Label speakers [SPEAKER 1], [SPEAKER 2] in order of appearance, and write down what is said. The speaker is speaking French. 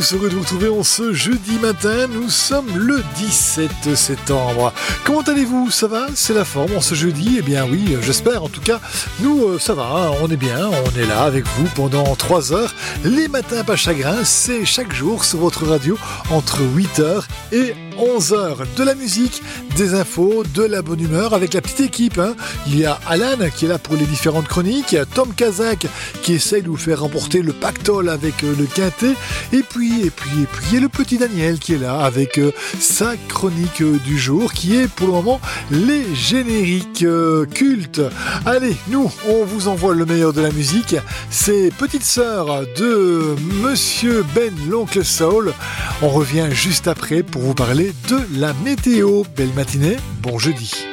[SPEAKER 1] Se retrouver en ce jeudi matin, nous sommes le 17 septembre. Comment allez-vous? Ça va? C'est la forme en ce jeudi? Eh bien oui, j'espère en tout cas. Nous, ça va, hein, on est bien, on est là avec vous pendant 3 heures. Les matins pas chagrin, c'est chaque jour sur votre radio entre 8h et 11h. De la musique, des infos, de la bonne humeur avec la petite équipe. Hein. Il y a Alan qui est là pour les différentes chroniques, il y a Tom Kazak qui essaye de vous faire remporter le pactole avec le quintet, et puis il y a le petit Daniel qui est là avec sa chronique du jour qui est pour le moment les génériques cultes. Allez, nous on vous envoie le meilleur de la musique, c'est Petite Sœur de Monsieur Ben l'Oncle Soul. On revient juste après pour vous parler de la météo. Belle matinée, bon jeudi.